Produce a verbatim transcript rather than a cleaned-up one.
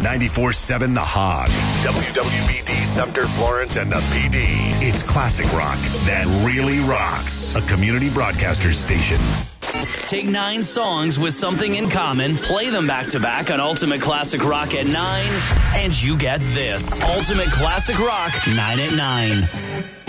ninety-four seven The Hog. W W B D Sumter, Florence, and the P D. It's classic rock that really rocks. A community broadcaster station. Take nine songs with something in common, play them back to back on Ultimate Classic Rock at nine, and you get this. Ultimate Classic Rock, nine at nine.